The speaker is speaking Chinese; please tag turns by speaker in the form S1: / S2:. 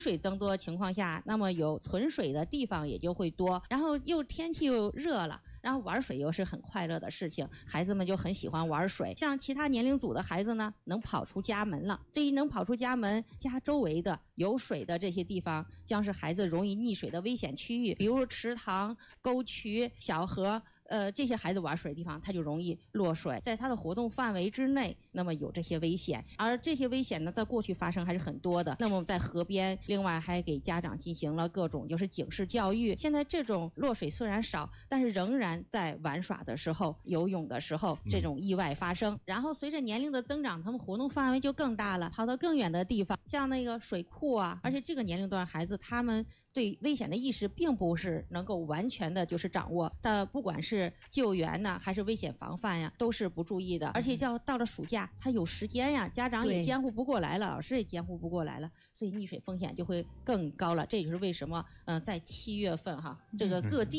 S1: 水增多的情况下，那么有存水的地方也就会多，然后天气又热了，然后玩水又是很快乐的事情，孩子们就很喜欢玩水。像其他年龄组的孩子呢，能跑出家门了，这一能跑出家门，家周围的有水的这些地方将是孩子容易溺水的危险区域，比如说池塘、沟渠、小河，这些孩子玩水的地方他就容易落水，在他的活动范围之内，那么有这些危险，而这些危险呢，在过去发生还是很多的。那么在河边，另外还给家长进行了各种就是警示教育。现在这种落水虽然少，但是仍然在玩耍的时候、游泳的时候，这种意外发生。然后随着年龄的增长，他们活动范围就更大了，跑到更远的地方，像那个水库啊，而且这个年龄段孩子他们对危险的意识并不是能够完全的就是掌握的，不管是救援呢还是危险防范呀，都是不注意的。而且到了暑假他有时间呀，家长也监护不过来了，老师也监护不过来了，所以溺水风险就会更高了。这就是为什么在7月份这个各地